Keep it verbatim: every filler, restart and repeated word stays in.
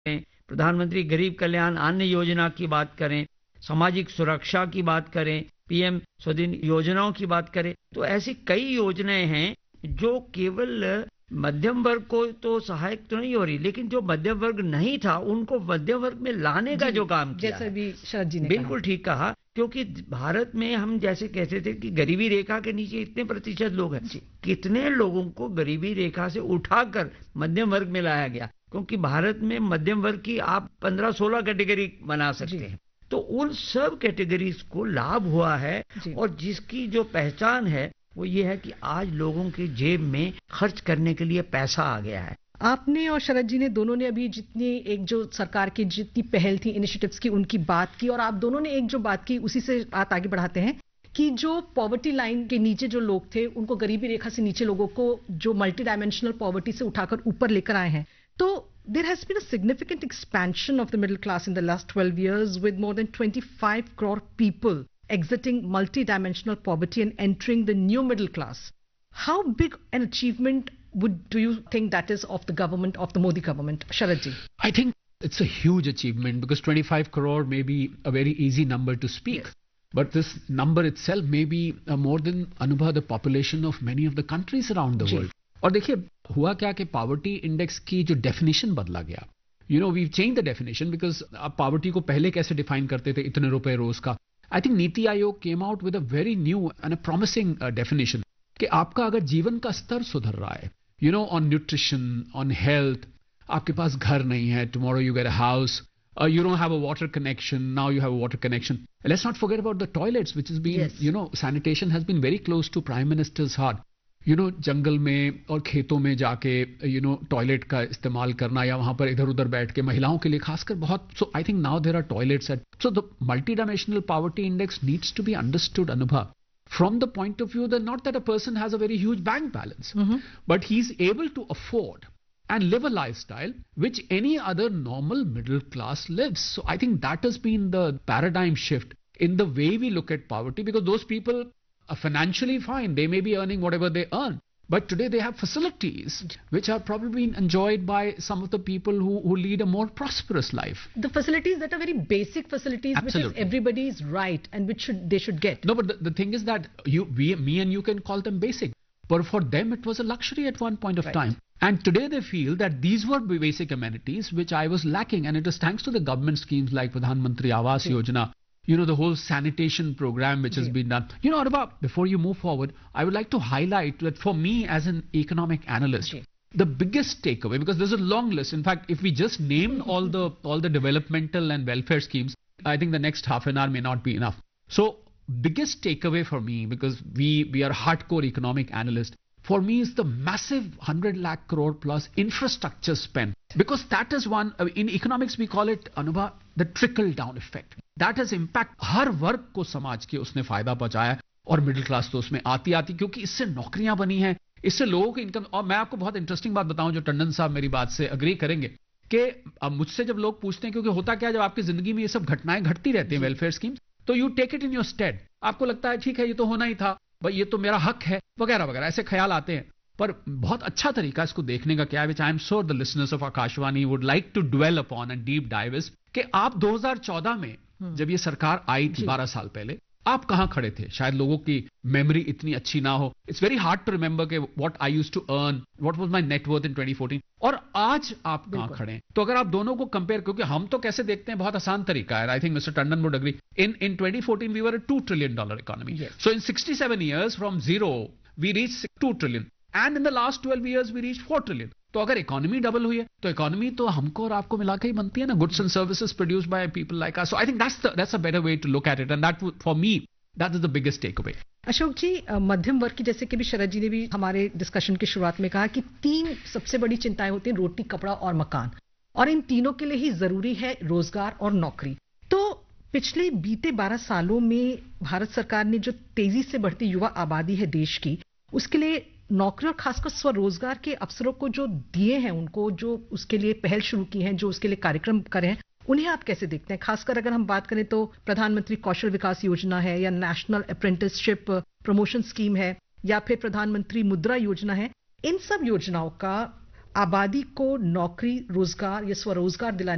करें, प्रधानमंत्री गरीब कल्याण अन्न योजना की बात करें, सामाजिक सुरक्षा की बात करें, पीएम स्वनिधि योजनाओं की बात करें, तो ऐसी कई योजनाएं हैं जो केवल मध्यम वर्ग को तो सहायक तो नहीं हो रही, लेकिन जो मध्यम वर्ग नहीं था उनको मध्यम वर्ग में लाने का जो काम किया जैसे है, भी शरद जी ने बिल्कुल कहा। ठीक कहा। क्योंकि भारत में हम जैसे कहते थे कि गरीबी रेखा के नीचे इतने प्रतिशत लोग हैं, कितने लोगों को गरीबी रेखा से उठाकर मध्यम वर्ग में लाया गया, क्योंकि भारत में मध्यम वर्ग की आप पंद्रह सोलह कैटेगरी बना सकते हैं। तो उन सब कैटेगरीज को लाभ हुआ है, और जिसकी जो पहचान है वो ये है कि आज लोगों की जेब में खर्च करने के लिए पैसा आ गया है। आपने और शरद जी ने दोनों ने अभी जितनी एक जो सरकार की जितनी पहल थी इनिशिएटिव्स की उनकी बात की, और आप दोनों ने एक जो बात की उसी से बात आगे बढ़ाते हैं कि जो पॉवर्टी लाइन के नीचे जो लोग थे उनको, गरीबी रेखा से नीचे लोगों को जो मल्टी डायमेंशनल पॉवर्टी से उठाकर ऊपर लेकर आए हैं। तो there has been a significant expansion of the middle class in the last twelve years, with more than twenty-five crore people exiting multi-dimensional poverty and entering the new middle class. How big an achievement would do you think that is of the government, of the Modi government, Sharad ji? I think it's a huge achievement, because twenty-five crore may be a very easy number to speak. Yes. But this number itself may be uh, more than Anubha, the population of many of the countries around the world. और देखिए हुआ क्या कि poverty index की जो definition बदला गया, you know we change the definition, because आप पावर्टी को पहले कैसे डिफाइन करते थे, इतने रुपए रोज का। I think NITI Aayog came out with a very new and a promising definition कि आपका अगर जीवन का स्तर सुधर रहा है, you know on nutrition, on health, आपके पास घर नहीं है, tomorrow you get a house, you don't have a water connection, now you have a water connection. Let's not forget about the toilets, which has been, yes. you know, sanitation has been very close to Prime Minister's heart. You know, जंगल में और खेतों में जाके, you know, toilet का इस्तेमाल करना, या वहां पर इधर उधर बैठ के महिलाओं के लिए खासकर बहुत, so I think now there are toilets at, so the multidimensional poverty index needs to be understood, Anubha, from the point of view that not that a person has a very huge bank balance, mm-hmm. but he's able to afford and live a lifestyle which any other normal middle class lives. So I think that has been the paradigm shift in the way we look at poverty, because those people are financially fine. They may be earning whatever they earn, but today they have facilities which are probably enjoyed by some of the people who, who lead a more prosperous life. The facilities that are very basic facilities, Absolutely. Which is everybody's right and which should they should get. No, but the, the thing is that you, we, me and you can call them basic, but for them it was a luxury at one point of right. time. And today they feel that these were basic amenities which I was lacking, and it is thanks to the government schemes like Pradhan Mantri Awas Ji. Yojana, you know, the whole sanitation program which Ji. has been done. You know, Anubha, before you move forward, I would like to highlight that for me as an economic analyst, Ji. the biggest takeaway, because there's a long list. In fact, if we just name all the all the developmental and welfare schemes, I think the next half an hour may not be enough. So biggest takeaway for me, because we we are hardcore economic analysts, for me is the massive one hundred lakh crore plus infrastructure spend, because that is one, in economics we call it, Anubha, the trickle down effect. That has impact, हर वर्ग को समाज के उसने फायदा पहुंचाया, और middle class तो उसमें आती आती, क्योंकि इससे नौकरियां बनी हैं, इससे लोगों की इनकम। और मैं आपको बहुत इंटरेस्टिंग बात बताऊं, जो टंडन साहब मेरी बात से अग्री करेंगे, कि अब मुझसे जब लोग पूछते हैं, क्योंकि होता क्या, जब आपकी जिंदगी में ये सब घटनाएं घटती रहती हैं, वेलफेयर स्कीम्स, तो you take it in your state, आपको लगता है ठीक है ये तो होना ही था, भाई ये तो मेरा हक है, वगैरह वगैरह ऐसे ख्याल आते हैं। पर बहुत अच्छा तरीका इसको देखने का क्या है, विच I am sure the listeners of Akashvani would like to dwell upon and deep dive is, कि आप दो हज़ार चौदह में जब ये सरकार आई थी, बारह साल पहले, आप कहां खड़े थे? शायद लोगों की मेमोरी इतनी अच्छी ना हो, it's very hard to remember के what I used to earn, what was my net worth in twenty fourteen, और आज आप कहां खड़े हैं। तो अगर आप दोनों को कंपेयर, क्योंकि हम तो कैसे देखते हैं, बहुत आसान तरीका है, I think mister Tandon would agree, in in twenty fourteen we were a two trillion dollar economy, so in sixty seven years from zero we reach two trillion, and in the last twelve years we reach four trillion. तो अगर economy double हुई है, तो economy तो हमको और आपको मिलाकर ही बनती है ना, goods and services produced by people like us. So I think that's the that's a better way to look at it, and that for me that is the biggest take away. Ashok जी, मध्यम वर्ग की, जैसे कि भी शरद जी ने भी हमारे discussion की शुरुआत में कहा कि तीन सबसे बड़ी चिंताएं होती हैं, रोटी, कपड़ा और मकान, और इन तीनों के लिए ही जरूरी है रोजगार और नौकरी। तो पिछले बीते बारह सालों में भारत सरकार ने जो तेजी से बढ़ती युवा आबादी है देश की, उसके लिए नौकरी और खासकर स्वरोजगार के अवसरों को जो दिए हैं, उनको जो उसके लिए पहल शुरू की है, जो उसके लिए कार्यक्रम करे हैं, उन्हें आप कैसे देखते हैं? खासकर अगर हम बात करें तो प्रधानमंत्री कौशल विकास योजना है, या नेशनल अप्रेंटिसशिप प्रमोशन स्कीम है, या फिर प्रधानमंत्री मुद्रा योजना है। इन सब योजनाओं का आबादी को नौकरी, रोजगार या स्वरोजगार दिलाने